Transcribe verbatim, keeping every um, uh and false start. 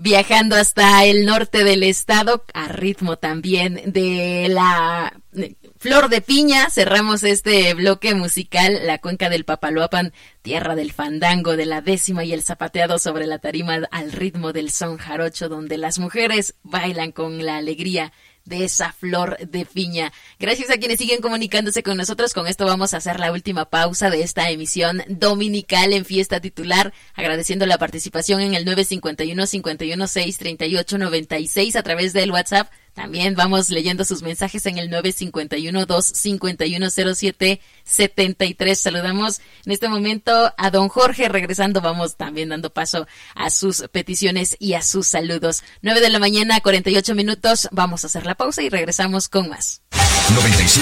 viajando hasta el norte del estado, a ritmo también de la Flor de Piña. Cerramos este bloque musical, la cuenca del Papaloapan, tierra del fandango, de la décima y el zapateado sobre la tarima al ritmo del son jarocho, donde las mujeres bailan con la alegría de esa flor de piña. Gracias a quienes siguen comunicándose con nosotros. Con esto vamos a hacer la última pausa de esta emisión dominical en Fiesta Titular, agradeciendo la participación en el nueve cinco uno, cinco uno seis, tres ocho nueve seis a través del WhatsApp. También vamos leyendo sus mensajes en el nueve cinco uno, dos cinco uno cero siete siete tres. Saludamos en este momento a don Jorge. Regresando vamos también dando paso a sus peticiones y a sus saludos. nueve de la mañana, cuarenta y ocho minutos. Vamos a hacer la pausa y regresamos con más. noventa y cinco